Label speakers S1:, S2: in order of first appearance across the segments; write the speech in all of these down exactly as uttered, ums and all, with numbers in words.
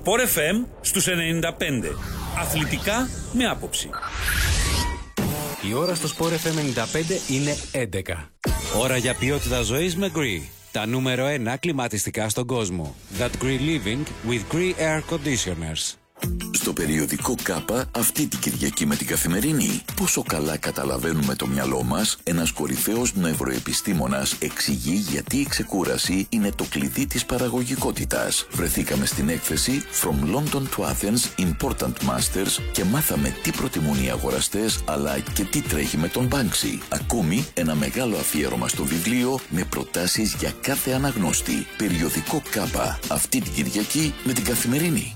S1: Sport εφ εμ στους ενενήντα πέντε. Αθλητικά με άποψη.
S2: Η ώρα στο Sport εφ εμ ενενήντα πέντε είναι έντεκα. Ώρα για ποιότητα ζωής με Gree. Τα νούμερο ένα κλιματιστικά στον κόσμο. That Gree Living with Gree Air Conditioners.
S3: Στο περιοδικό Κάπα αυτή την Κυριακή με την Καθημερινή. Πόσο καλά καταλαβαίνουμε το μυαλό μας, ένας κορυφαίος νευροεπιστήμονας εξηγεί γιατί η ξεκούραση είναι το κλειδί της παραγωγικότητας. Βρεθήκαμε στην έκθεση From London to Athens Important Masters και μάθαμε τι προτιμούν οι αγοραστές αλλά και τι τρέχει με τον Banksy. Ακόμη ένα μεγάλο αφιέρωμα στο βιβλίο με προτάσεις για κάθε αναγνώστη. Περιοδικό Κάπα αυτή την Κυριακή με την Καθημερινή.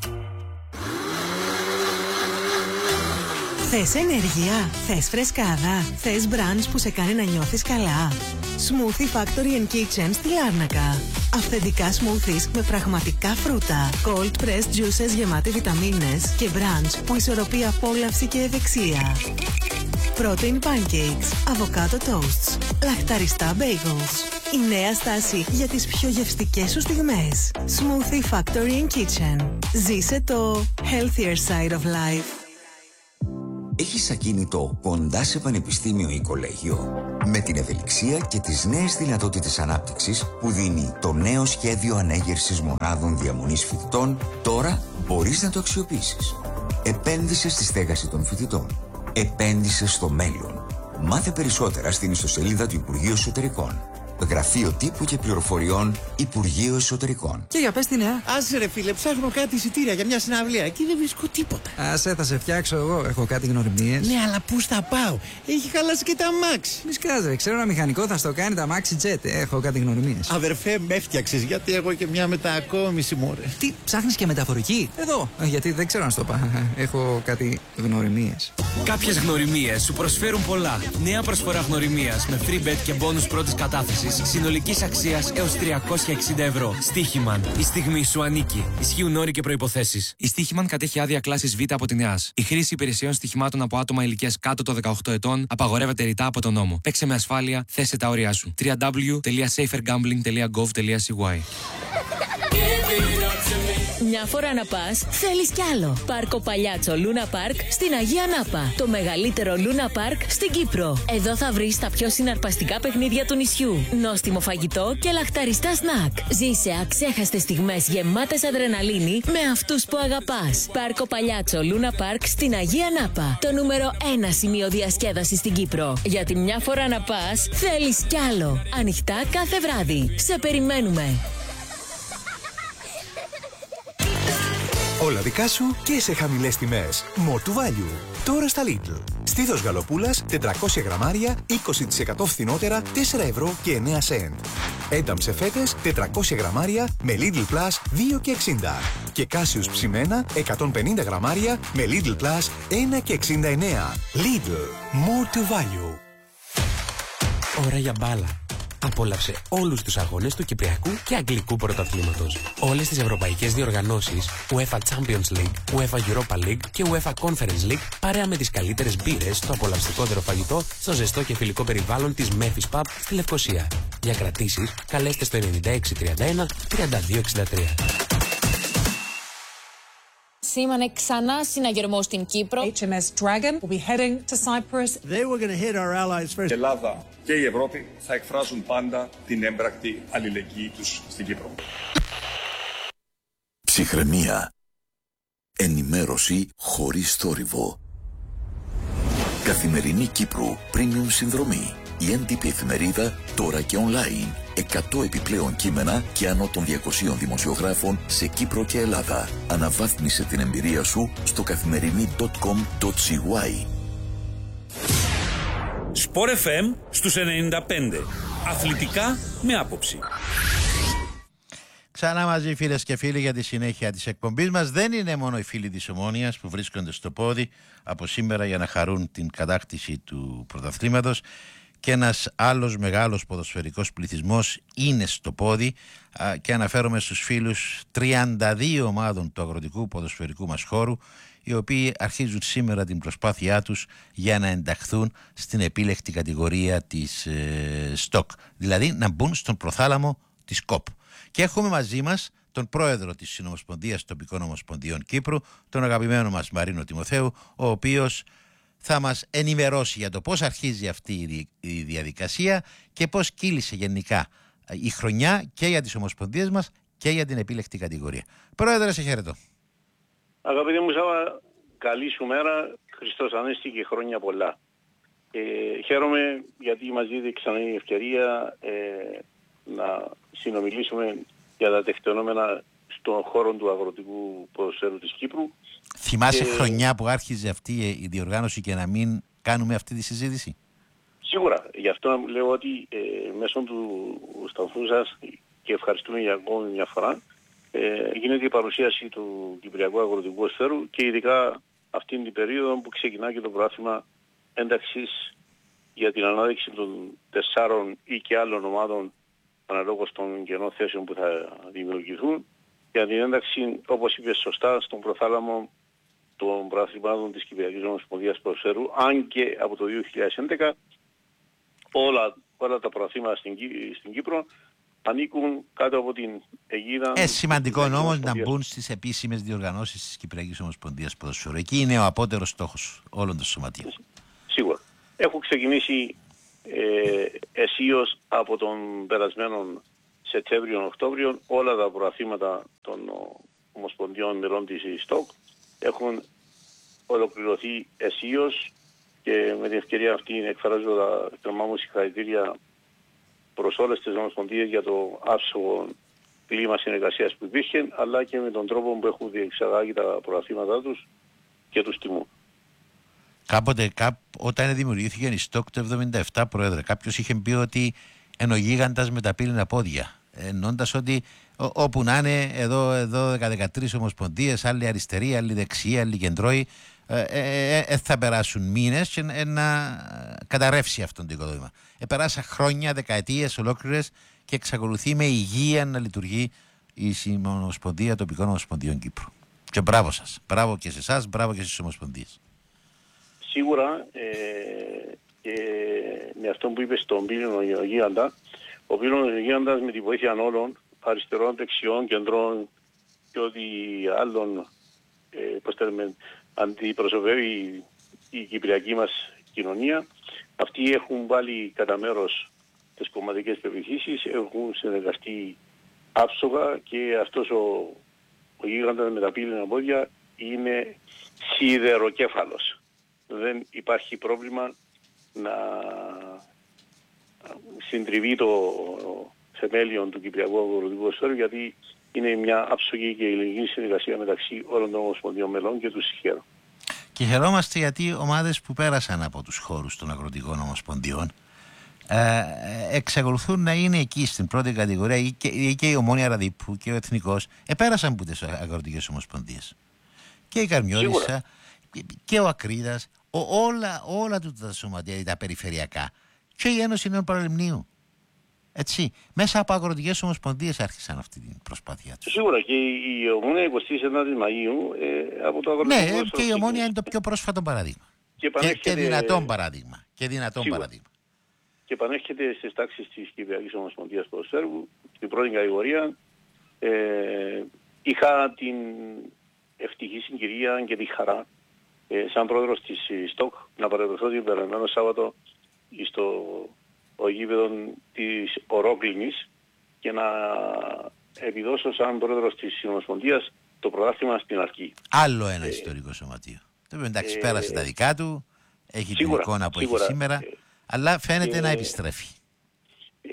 S4: Θες ενέργεια, θες φρεσκάδα, θες μπραντς που σε κάνει να νιώθεις καλά. Smoothie Factory and Kitchen στη Λάρνακα. Αυθεντικά smoothies με πραγματικά φρούτα. Cold pressed juices γεμάτη βιταμίνες και μπραντς που ισορροπεί απόλαυση και ευεξία. Protein pancakes, avocado toasts, λαχταριστά bagels. Η νέα στάση για τις πιο γευστικές σου στιγμές. Smoothie Factory and Kitchen. Ζήσε το healthier side of life.
S5: Έχεις ακίνητο κοντά σε πανεπιστήμιο ή κολέγιο? Με την ευελιξία και τις νέες δυνατότητες ανάπτυξης που δίνει το νέο σχέδιο ανέγερσης μονάδων διαμονής φοιτητών, τώρα μπορείς να το αξιοποιήσεις. Επένδυσε στη στέγαση των φοιτητών. Επένδυσε στο μέλλον. Μάθε περισσότερα στην ιστοσελίδα του Υπουργείου Εσωτερικών. Γραφείο Τύπου και Πληροφοριών, Υπουργείο Εσωτερικών.
S6: Και για πες τι νέα.
S7: Άσε ρε φίλε, ψάχνω κάτι εισιτήρια για μια συναυλία. Εκεί δεν βρίσκω τίποτα.
S6: Άσε, θα σε φτιάξω εγώ. Έχω κάτι γνωριμίες.
S7: Ναι, αλλά πού θα πάω? Έχει χαλάσει και τα αμάξι.
S6: Μη σκάζε, ξέρω ένα μηχανικό θα στο κάνει τα αμάξι τζετ. Έχω κάτι γνωριμίες.
S7: Αδερφέ, με έφτιαξες, γιατί έχω και μια μετακόμιση μωρέ.
S6: Τι, ψάχνεις και μεταφορική? Εδώ, γιατί δεν ξέρω να στο πω. Έχω κάτι γνωριμίες.
S2: Κάποιες γνωριμίες σου προσφέρουν πολλά. Νέα προσφορά γνωριμίας με free bet και bonus πρώτης κατάθεσης συνολικής αξίας έως τριακόσια εξήντα ευρώ. Στίχημαν. Η στιγμή σου ανήκει. Ισχύουν όροι και προϋποθέσεις. Η Στίχημαν κατέχει άδεια κλάσης Β από την ΕΑΣ. Η χρήση υπηρεσιών στοιχημάτων από άτομα ηλικίας κάτω των δεκαοκτώ ετών απαγορεύεται ρητά από τον νόμο. Παίξε με ασφάλεια, θέσε τα όρια σου. double-u double-u double-u τελεία safer gambling τελεία gov τελεία c y.
S8: Μια φορά να πας, θέλεις κι άλλο. Πάρκο Παλιάτσο Λούνα Πάρκ στην Αγία Νάπα. Το μεγαλύτερο Λούνα Πάρκ στην Κύπρο. Εδώ θα βρεις τα πιο συναρπαστικά παιχνίδια του νησιού. Νόστιμο φαγητό και λαχταριστά σνακ. Ζήσε αξέχαστες στιγμές γεμάτες αδρεναλίνη με αυτούς που αγαπάς. Πάρκο Παλιάτσο Λούνα Πάρκ στην Αγία Νάπα. Το νούμερο ένα σημείο διασκέδασης στην Κύπρο. Γιατί μια φορά να πας, θέλεις κι άλλο. Ανοιχτά κάθε βράδυ. Σε περιμένουμε.
S9: Όλα δικά σου και σε χαμηλές τιμές. More to value. Τώρα στα Lidl. Στήθος γαλοπούλας τετρακόσια γραμμάρια είκοσι τοις εκατό φθηνότερα τέσσερα ευρώ και εννέα σεντ. Ένταμ σε φέτες τετρακόσια γραμμάρια με Lidl Plus δύο και εξήντα. Και Κάσιους ψημένα εκατόν πενήντα γραμμάρια με Lidl Plus ένα και εξήντα εννέα. Lidl. More to value.
S10: Ώρα για μπάλα. Απόλαυσε όλους τους αγώνες του Κυπριακού και Αγγλικού Πρωταθλήματος. Όλες τις ευρωπαϊκές διοργανώσεις, UEFA Champions League, UEFA Europa League και UEFA Conference League, παρέα με τις καλύτερες μπύρες, το απολαυστικότερο φαγητό, στο ζεστό και φιλικό περιβάλλον της Memphis Pub στη Λευκοσία. Για κρατήσεις, καλέστε στο ενενήντα έξι τριάντα ένα τριάντα δύο εξήντα τρία.
S11: Σήμανε ξανά συναγερμό στην Κύπρο. έιτς εμ ες Dragon will be heading to Cyprus.
S12: They were going to hit our allies first.
S13: Η Ελλάδα και η Ευρώπη θα εκφράζουν πάντα την έμπρακτη αλληλεγγύη τους στην Κύπρο.
S3: Ψυχραιμία. Ενημέρωση χωρίς θόρυβο. Καθημερινή Κύπρου Premium συνδρομή. Η έντυπη εφημερίδα τώρα και online. εκατό επιπλέον κείμενα και άνω των διακοσίων δημοσιογράφων σε Κύπρο και Ελλάδα. Αναβάθμισε την εμπειρία σου στο καθημερινή τελεία κομ τελεία σι γουάι.
S1: Sport εφ εμ στους ενενήντα πέντε. Αθλητικά με άποψη.
S14: Ξανά μαζί φίλες και φίλοι για τη συνέχεια της εκπομπής μας. Δεν είναι μόνο οι φίλοι της Ομόνοιας που βρίσκονται στο πόδι από σήμερα για να χαρούν την κατάκτηση του πρωταθλήματος. Και ένας άλλος μεγάλος ποδοσφαιρικός πληθυσμός είναι στο πόδι α, και αναφέρομαι στους φίλους τριάντα δύο ομάδων του αγροτικού ποδοσφαιρικού μας χώρου, οι οποίοι αρχίζουν σήμερα την προσπάθειά τους για να ενταχθούν στην επίλεκτη κατηγορία της ε, ΣΤΟΚ, δηλαδή να μπουν στον προθάλαμο της ΚΟΠ. Και έχουμε μαζί μας τον πρόεδρο της Συνομοσπονδίας Τοπικών Ομοσπονδιών Κύπρου, τον αγαπημένο μας Μαρίνο Τιμοθέου, ο οποίος θα μας ενημερώσει για το πώς αρχίζει αυτή η διαδικασία και πώς κύλησε γενικά η χρονιά και για τις ομοσπονδίες μας και για την επίλεκτη κατηγορία. Πρόεδρε, σε χαιρετώ.
S12: Αγαπητέ μου Σάβα, καλή σου μέρα, Χριστός Ανέστη και χρόνια πολλά. Ε, χαίρομαι γιατί μας δίδει ξανά η ευκαιρία ε, να συνομιλήσουμε για τα τεκτενόμενα στον χώρο του αγροτικού ποδοσφαίρου της Κύπρου.
S14: Θυμάσαι
S12: και...
S14: χρονιά που άρχιζε αυτή η διοργάνωση και να μην κάνουμε αυτή τη συζήτηση?
S12: Σίγουρα. Γι' αυτό λέω ότι ε, μέσω του σταθμού σας, και ευχαριστούμε για ακόμη μια φορά, ε, γίνεται η παρουσίαση του Κυπριακού Αγροτικού Ποδοσφαίρου και ειδικά αυτήν την περίοδο που ξεκινά και το πρόγραμμα ένταξης για την ανάδειξη των τεσσάρων ή και άλλων ομάδων αναλόγως των κενών θέσεων που θα δημιουργηθούν, για την ένταξη, όπως είπε σωστά, στον προθάλαμο των πρωταθλημάτων της Κυπριακής Ομοσπονδίας Ποδοσφαίρου, αν και από το δύο χιλιάδες έντεκα όλα, όλα τα πρωταθλήματα στην, στην Κύπρο ανήκουν κάτω από την αιγίδα...
S14: Ε, σημαντικό όμως να μπουν στις επίσημες διοργανώσεις της Κυπριακής Ομοσπονδίας Ποδοσφαίρου. Εκεί είναι ο απότερος στόχος όλων των σωματείων.
S12: Σίγουρα. Έχω ξεκινήσει ε, αισίως από τον περασμένο Σεπτέμβριο-Οκτώβριο όλα τα προαθήματα των ομοσπονδιών μελών της ΣΤΟΚ έχουν ολοκληρωθεί αισίως και με την ευκαιρία αυτή εκφράζω τα θερμά μου συγχαρητήρια προς όλες τις ομοσπονδίες για το άψογο κλίμα συνεργασίας που υπήρχε, αλλά και με τον τρόπο που έχουν διεξαγάγει τα προαθήματά τους και τους τιμούν.
S14: Κάποτε, κά, όταν δημιουργήθηκε η ΣΤΟΚ το εβδομήντα επτά, Πρόεδρε, κάποιος είχε πει ότι είναι ο γίγαντας με τα πύληνα πόδια. Εννοώντας ότι ό, όπου να είναι, εδώ, εδώ δεκατρείς ομοσπονδίες, άλλοι αριστεροί, άλλοι δεξιοί, άλλοι κεντρώοι, ε, ε, ε, ε, θα περάσουν μήνες και ε, να καταρρεύσει αυτό το οικοδόμημα. Ε, περάσα χρόνια, δεκαετίες ολόκληρες και εξακολουθεί με υγεία να λειτουργεί η Συνομοσπονδία Τοπικών Ομοσπονδιών Κύπρου. Και μπράβο σας. Μπράβο και σε εσάς, μπράβο και στις ομοσπονδίες.
S12: Σίγουρα ε, και με αυτό που είπε στον πύληνο γίγαντα, ο πύληνος γίγαντας με τη βοήθεια όλων, αριστερών, δεξιών, κεντρών και ό,τι άλλων ε, πώς θέλουμε, αντιπροσωπεύει η κυπριακή μας κοινωνία, αυτοί έχουν βάλει κατά μέρος τις κομματικές πεποιθήσεις, έχουν συνεργαστεί άψογα και αυτός ο, ο γίγαντας με τα πύληνα πόδια είναι σιδεροκέφαλος. Δεν υπάρχει πρόβλημα να συντριβεί το θεμέλιο του Κυπριακού Αγροτικού Ποδοσφαίρου, γιατί είναι μια άψογη και ειλικρινή συνεργασία μεταξύ όλων των ομοσπονδιών μελών και τους συγχαίρω.
S14: Και χαιρόμαστε γιατί ομάδες που πέρασαν από τους χώρους των αγροτικών ομοσπονδιών ε, εξακολουθούν να είναι εκεί στην πρώτη κατηγορία, και, και η Ομόνια Ραδίππου και ο Εθνικός επέρασαν από τις αγροτικές ομοσπονδίες. Και η Καρμιώτισσα και ο Ακρίδας, ο, όλα, όλα τα σωματεία, τα περιφερειακά και η Ένωση Νέων Παραλιμνίου. Έτσι, μέσα από αγροτικές ομοσπονδίες άρχισαν αυτή την προσπάθεια τους.
S12: Σίγουρα και η Ομόνια εικοστή ενάτη Μαΐου ε, από το αγροτικό.
S14: Ναι, και η Ομόνια είναι το πιο πρόσφατο παράδειγμα. Και, και, και δυνατόν παράδειγμα. Και δυνατόν παράδειγμα.
S12: Και επανέρχεται στις τάξεις της Κυπριακής Ομοσπονδίας Ποδοσφαίρου, στην πρώτη κατηγορία. Ε, είχα την ευτυχή συγκυρία και τη χαρά ε, σαν πρόεδρος της ΣΤΟΚ να παρευρεθώ την περασμένο Σάββατο στο ο γήπεδο της Ορόκλινης και να επιδώσω σαν πρόεδρος της Συνομοσπονδίας το πρωτάθλημα στην Αρκή.
S14: Άλλο ένα
S12: ε,
S14: ιστορικό σωματείο. Το οποίο εντάξει ε, πέρασε τα δικά του, έχει σίγουρα, την εικόνα που σίγουρα, έχει σήμερα, ε, αλλά φαίνεται ε, να επιστρέφει.
S12: Ε,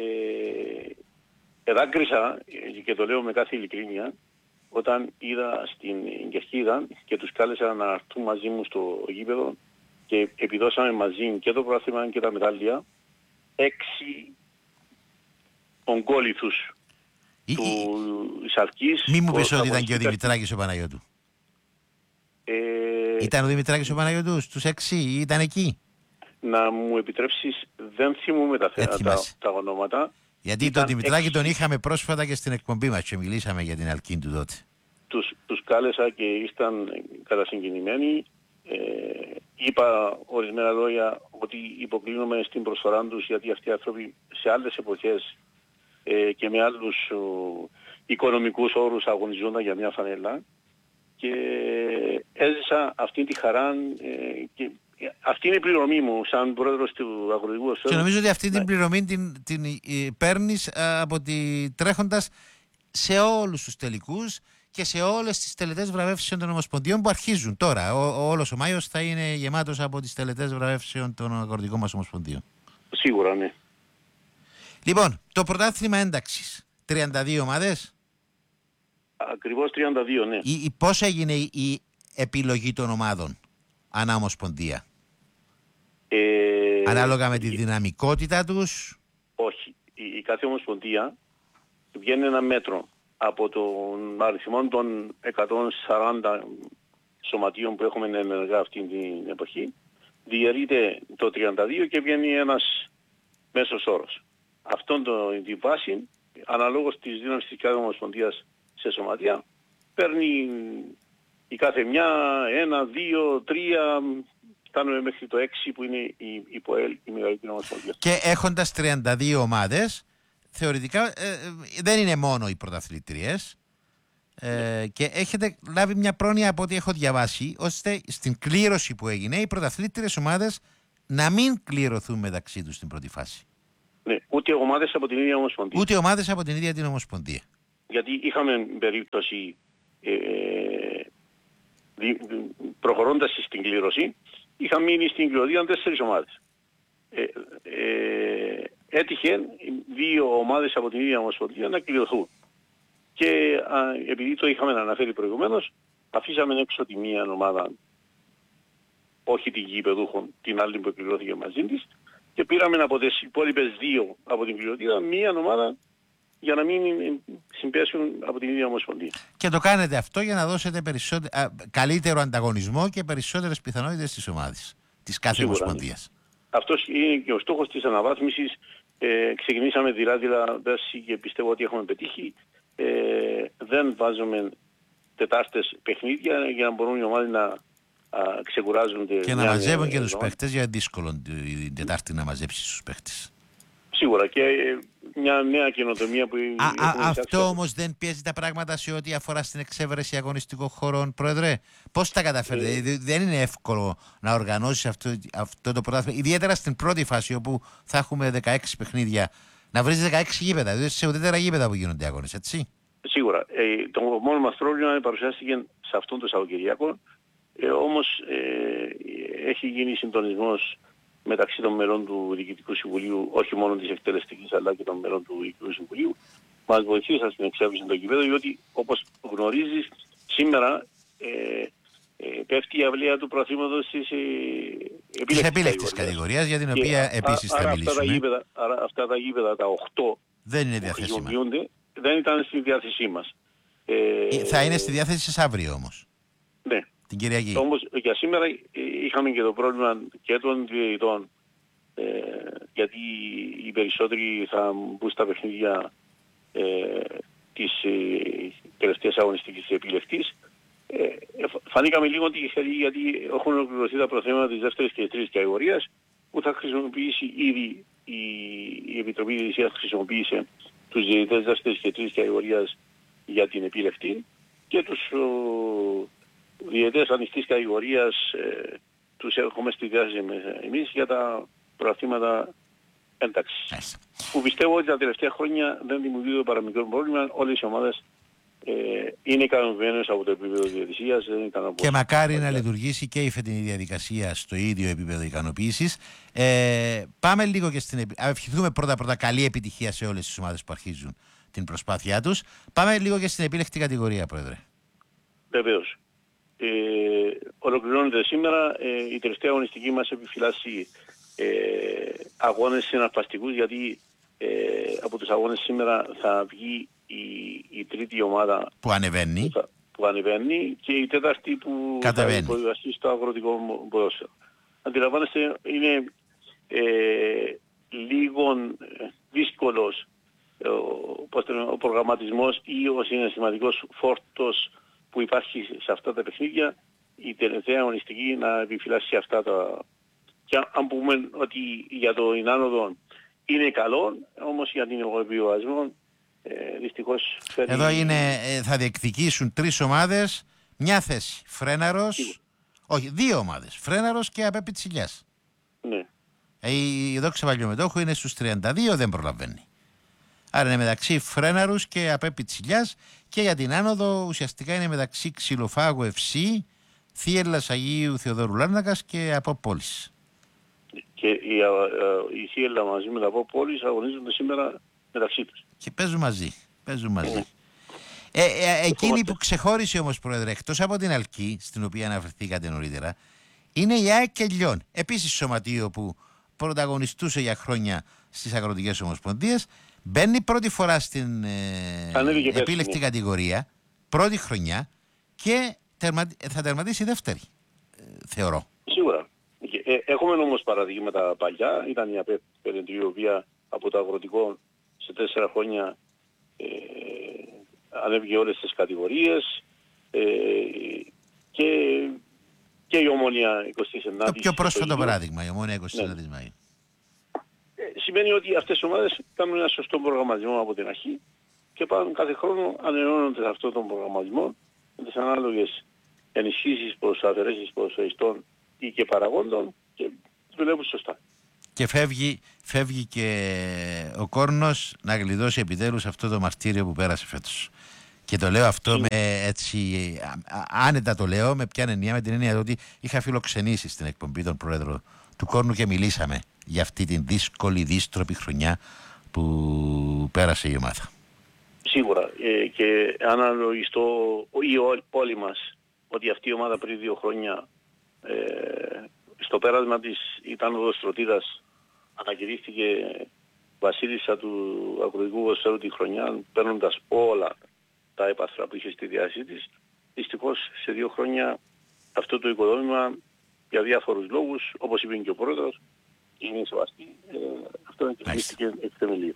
S12: εδάκρυσα, και το λέω με κάθε ειλικρίνεια, όταν είδα στην Κερκίδα και τους κάλεσα να έρθουν μαζί μου στο γήπεδο και επιδώσαμε μαζί και το πρωτάθλημα και τα μετάλλια έξι ογκόληθους
S14: ή,
S12: του Σαρκής.
S14: Μη μου πεις ότι ήταν και ο Δημητράκης ο Παναγιώτου.
S12: Ε,
S14: ήταν ο Δημητράκης ο Παναγιώτου στους έξι ή ήταν εκεί?
S12: Να μου επιτρέψεις, δεν θυμούμαι τα, τα, τα, τα ονόματα.
S14: Γιατί τον Δημητράκη έξι. Τον είχαμε πρόσφατα και στην εκπομπή μας και μιλήσαμε για την Αλκίν του τότε.
S12: Τους, τους κάλεσα και ήσταν κατασυγκινημένοι. Ε, είπα ορισμένα λόγια ότι υποκλίνομαι στην προσφορά τους, γιατί αυτοί οι άνθρωποι σε άλλες εποχές ε, και με άλλους οικονομικούς όρους αγωνιζόνταν για μια φανέλα και έζησα αυτή τη χαρά ε, και αυτή είναι η πληρωμή μου σαν πρόεδρος του Αγροτικού Οσφαίρου.
S14: Και νομίζω ότι αυτή την πληρωμή την, την, την παίρνεις από τη, τρέχοντας σε όλους τους τελικούς και σε όλες τις τελετές βραβεύσεων των Ομοσπονδιών που αρχίζουν τώρα. Ο, ο, όλος ο Μάιος θα είναι γεμάτος από τις τελετές βραβεύσεων των αγροτικών μας Ομοσπονδιών.
S12: Σίγουρα, ναι.
S14: Λοιπόν, το πρωτάθλημα ένταξης, τριάντα δύο ομάδες.
S12: Ακριβώς τριάντα δύο, ναι.
S14: Η, η, πώς έγινε η, η επιλογή των ομάδων ανά Ομοσπονδία?
S12: Ε,
S14: Ανάλογα με τη δυναμικότητα τους?
S12: Όχι. Η, η κάθε Ομοσπονδία βγαίνει ένα μέτρο από τον αριθμό των εκατόν σαράντα σωματείων που έχουμε ενεργά αυτή την εποχή. Διαιρείται το τριάντα δύο και βγαίνει ένας μέσος όρος. Αυτόν το, τη βάση, αναλόγως της δύναμης της κάθε Ομοσπονδίας σε σωματεία, παίρνει η κάθε μια, ένα, δύο, τρία, φτάνουμε μέχρι το έξι που είναι η, η ΠΟΕΛ, η μεγαλύτερη Ομοσπονδία.
S14: Και έχοντας τριάντα δύο ομάδες, θεωρητικά ε, δεν είναι μόνο οι πρωταθλητριές ε, και έχετε λάβει μια πρόνοια από ό,τι έχω διαβάσει, ώστε στην κλήρωση που έγινε οι πρωταθλήτριες ομάδες να μην κληρωθούν μεταξύ τους στην πρώτη φάση.
S12: Ναι, ούτε ομάδες από την ίδια Ομοσπονδία.
S14: Ούτε ομάδες από την ίδια την Ομοσπονδία.
S12: Γιατί είχαμε περίπτωση ε, δι, προχωρώντας στην κλήρωση, είχαμε μείνει στην κληροδία τέσσερις ομάδες. Ε, ε, έτυχε δύο ομάδες από την ίδια Ομοσπονδία να κληρωθούν. Και α, επειδή το είχαμε αναφέρει προηγουμένως, αφήσαμε έξω τη μία ομάδα, όχι την γηπεδούχων, την άλλη που εκκληρώθηκε μαζί της, και πήραμε από τις υπόλοιπες δύο από την κληροδία μία ομάδα για να μην συμπέσουν από την ίδια Ομοσπονδία.
S14: Και το κάνετε αυτό για να δώσετε περισσότε... α, καλύτερο ανταγωνισμό και περισσότερες πιθανότητες στις ομάδες της κάθε
S12: Σίγουρα,
S14: Ομοσπονδίας.
S12: Ναι. Αυτός είναι και ο στόχος της αναβάθμισης. Ε, ξεκινήσαμε δηλαδή πέρσι και πιστεύω ότι έχουμε πετύχει. Ε, δεν βάζουμε τετάρτες παιχνίδια για να μπορούν οι ομάδες να α, ξεκουράζονται.
S14: Και να μαζεύουν και τους παίχτες, για δύσκολο την Τετάρτη να μαζέψει τους παίχτες.
S12: Σίγουρα και μια νέα καινοτομία που...
S14: Α, α, αυτό όμως δεν πιέζει τα πράγματα σε ό,τι αφορά στην εξέβρεση αγωνιστικών χωρών, Πρόεδρε? Πώς τα καταφέρετε? Ε... Δεν είναι εύκολο να οργανώσεις αυτό, αυτό το πρωτάθλημα, ιδιαίτερα στην πρώτη φάση όπου θα έχουμε δεκαέξι παιχνίδια, να βρεις δεκαέξι γήπεδα, δηλαδή σε ουδέτερα γήπεδα που γίνονται αγώνες, έτσι?
S12: Σίγουρα. Ε, το μόνο μας πρόβλημα παρουσιάστηκε σε αυτόν τον Σαββατοκυριακό, ε, όμως ε, έχει γίνει συντονισμός μεταξύ των μελών του Διοικητικού Συμβουλίου, όχι μόνο της εκτελεστικής αλλά και των μελών του Διοικητικού Συμβουλίου, μας βοηθήσαν στην εξέβριση των γηπέδων, διότι όπως γνωρίζεις σήμερα ε, ε, πέφτει η αυλαία του πρωταθλήματος της ε,
S14: επίλεκτης κατηγορίας, για την οποία και, επίσης α, θα
S12: άρα
S14: μιλήσουμε.
S12: Αυτά τα, γήπεδα, άρα αυτά τα γήπεδα, τα οκτώ
S14: δεν είναι διαθέσιμα.
S12: Δεν ήταν στη διάθεσή μας. Ε,
S14: θα είναι στη διάθεση σας αύριο όμως.
S12: Ναι.
S14: Την Κυριακή.
S12: Όμως για σήμερα είχαμε και το πρόβλημα και των διαιτητών, ε, γιατί οι περισσότεροι θα μπουν στα παιχνίδια ε, της ε, τελευταίας αγωνιστικής επιλεκτής. Ε, φανήκαμε λίγο τυχεροί γιατί έχουν ολοκληρωθεί τα προθέματα της δεύτερης και της τρίτης κατηγορίας, που θα χρησιμοποιήσει ήδη η, η Επιτροπή Διαιτησίας χρησιμοποίησε τους διαιτητές δεύτερης και τρίτης κατηγορίας για την επιλεκτή και τους ο, διαιτητές ανοιχτής κατηγορίας ε, τους έχουμε στη διάθεση εμείς για τα προαθήματα ένταξης. Yes. Που πιστεύω ότι τα τελευταία χρόνια δεν δημιουργεί το παραμικρό πρόβλημα. Όλες οι ομάδες ε, είναι ικανοποιημένες από το επίπεδο διαιτησίας.
S14: Και μακάρι να λειτουργήσει και η φετινή διαδικασία στο ίδιο επίπεδο ικανοποίησης. Ε, πάμε λίγο και στην... Ευχηθούμε πρώτα πρώτα καλή επιτυχία σε όλες τις ομάδες που αρχίζουν την προσπάθειά τους. Πάμε λίγο και στην επίλεκτη κατηγορία, Πρόεδρε.
S12: Βεβαίως. Ε, ολοκληρώνεται σήμερα ε, η τελευταία αγωνιστική μας επιφυλάσσει ε, αγώνες συναρπαστικούς, γιατί ε, από τους αγώνες σήμερα θα βγει η, η τρίτη ομάδα
S14: που ανεβαίνει.
S12: Που, θα, που ανεβαίνει και η τέταρτη που κατεβαίνει. Θα υποβιβαστεί στο αγροτικό ποδόσφαιρο. Αντιλαμβάνεστε, είναι ε, λίγο δύσκολος ε, ο, ο προγραμματισμός ή ο συναισθηματικός φόρτος που υπάρχει σε αυτά τα παιχνίδια, η τελευταία αγωνιστική να επιφυλάσσει αυτά τα... Και αν πούμε ότι για το Ινάνοδο είναι καλό, όμως για την επιβιβασμό Ε, δυστυχώς φέρει...
S14: Εδώ είναι, ε, θα διεκδικήσουν τρεις ομάδες, μια θέση. Φρέναρος, όχι, δύο ομάδες. Φρέναρος και ΑΠΕ Πιτσιλιάς.
S12: Ναι.
S14: Ε, η Δόξα Βαλιομετόχου είναι στους τριάντα δύο, δεν προλαβαίνει. Άρα είναι μεταξύ Φρέναρους και ΑΠΕ Πιτσιλιάς, και για την άνοδο ουσιαστικά είναι μεταξύ Ξυλοφάγου Ευσύ, Θίελλας Αγίου Θεοδόρου Λάρνακας και ΑΠΟ Πόλης.
S12: Και η, α, α, η Θίελλα μαζί με τα ΑΠΟ Πόλης αγωνίζονται σήμερα μεταξύ τους.
S14: Και παίζουν μαζί. Παίζουν μαζί. Mm. Ε, ε, εκείνη που ξεχώρισε όμως, Πρόεδρε, εκτός από την Αλκή, στην οποία αναφερθήκατε νωρίτερα, είναι η ΑΕΚ και Λιόν. Επίσης σωματείο που πρωταγωνιστούσε για χρόνια στις αγροτικές ομοσπονδίες. Μπαίνει πρώτη φορά στην ε, επίλεκτη κατηγορία, πρώτη χρονιά, και τερμα, θα τερματίσει δεύτερη, ε, θεωρώ.
S12: Σίγουρα. Ε, έχουμε όμως παραδείγματα παλιά. Ήταν η ΑΠΕ Περεντρίου, η οποία από το αγροτικό σε τέσσερα χρόνια ε, ανέβηκε όλες τις κατηγορίες, ε, και, και η Ομόνια εικοστή ενάτη.
S14: Το πιο πρόσφατο παράδειγμα, η Ομόνια εικοστή ενάτη ναι. Μαΐου.
S12: Ε, σημαίνει ότι αυτές οι ομάδες κάνουν ένα σωστό προγραμματισμό από την αρχή και πάνε κάθε χρόνο, ανανεώνονται σε αυτόν τον προγραμματισμό με τις ανάλογες ενισχύσεις προς αφαιρέσεις ποδοσφαιριστών ή και παραγόντων, και δουλεύουν σωστά.
S14: Και φεύγει, φεύγει και ο Κόρνος να γλιτώσει επιτέλους αυτό το μαρτύριο που πέρασε φέτος. Και το λέω αυτό με έτσι, άνετα το λέω, με ποια εννοία, με την έννοια ότι είχα φιλοξενήσει στην εκπομπή τον πρόεδρο του Κόρνου και μιλήσαμε για αυτή την δύσκολη, δύστροπη χρονιά που πέρασε η ομάδα.
S12: Σίγουρα. Ε, και αν αναλογιστώ η πόλη μας ότι αυτή η ομάδα πριν δύο χρόνια ε, στο πέρασμα της ήταν οδοστρωτήτας, ανακηρύχθηκε βασίλισσα του αγροτικού ποδοσφαίρου τη χρονιά, παίρνοντας όλα τα έπαθρα που είχε στη διάθεσή της. Δυστυχώς σε δύο χρόνια αυτό το οικοδόμημα για διάφορους λόγους, όπως είπε και ο πρόεδρος, είναι σεβαστή. Ε, αυτό εκκρεμίστηκε εκ θεμελίου.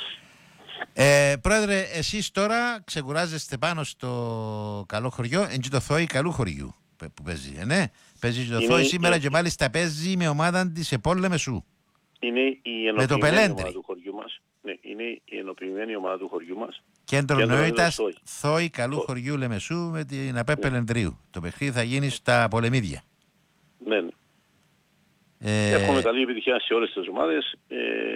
S14: Ε, πρόεδρε, εσείς τώρα ξεκουράζεστε πάνω στο καλό χωριό, εν το Θόη καλού χωριού που παίζει, ε, ναι. Παίζει το Θόη σήμερα και μάλιστα παίζει με ομάδα της ΕΠΟΛ Λεμεσού.
S12: Είναι η ενοποιημένη ομάδα του χωριού μας. Ναι, είναι η ενοποιημένη ομάδα του χωριού μας.
S14: Κέντρο νόητας Θόη καλού το... χωριού Λεμεσού με την ΑΠΕ ναι. Πελενδρίου. Το παιχνίδι θα γίνει στα Πολεμίδια.
S12: Ναι, ναι. Ε... Έχουμε καλή επιτυχία σε όλες τις ομάδες. Ε...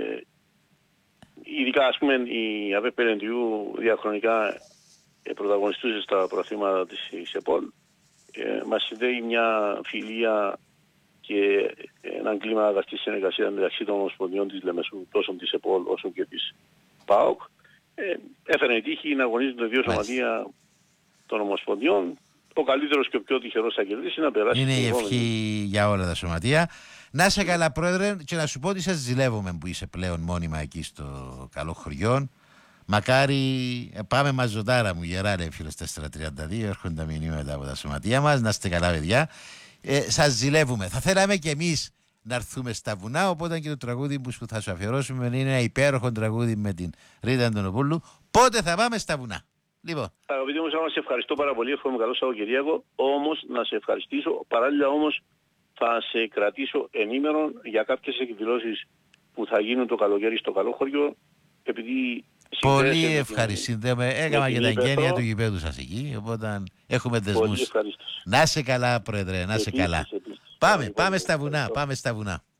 S12: Ειδικά, ας πούμε, η ΑΠΕ Πελενδρίου διαχρονικά ε, πρωταγωνιστούσε στα προαθήματα της ΕΠΟΛ. Ε, μας συνδέει μια φιλία και έναν κλίμα αγαστής συνεργασίας μεταξύ των ομοσπονδιών της Λεμεσού, τόσο της ΕΠΟΛ όσο και της ΠΑΟΚ. Ε, έφερε η τύχη να αγωνίζονται δύο σωματεία των ομοσπονδιών. Ο καλύτερος και ο πιο τυχερός θα κερδίσει να περάσει.
S14: Είναι η ευχή για όλα τα σωματεία. Να είσαι καλά, πρόεδρε, και να σου πω ότι σε ζηλεύουμε που είσαι πλέον μόνιμα εκεί στο καλό χωριό. Μακάρι πάμε μαζοτάρα μου, γεράρε φίλος τετρακόσια τριάντα δύο, έρχονται τα μηνύματα από τα σωματεία μας. Να είστε καλά, παιδιά. Ε, σας ζηλεύουμε. Θα θέλαμε και εμείς να έρθουμε στα βουνά, οπότε και το τραγούδι που θα σου αφιερώσουμε είναι ένα υπέροχο τραγούδι με την Ρίτα Αντωνοπούλου. Πότε θα πάμε στα βουνά. Λοιπόν.
S12: Αγαπητοί μου, σε ευχαριστώ πάρα πολύ. Εύχομαι καλό Σαββατοκύριακο. Όμως να σε ευχαριστήσω. Παράλληλα όμως θα σε κρατήσω ενήμερον για κάποιες εκδηλώσεις που θα γίνουν το καλοκαίρι στο καλό χωριό. Επειδή
S14: πολύ ευχαριστώ. Έκανα για τα εγγένεια του γηπέδου σας εκεί, οπότε έχουμε δεσμούς. Να σε καλά, πρόεδρε, να σε καλά. Πάμε, πάμε στα βουνά, πάμε στα βουνά.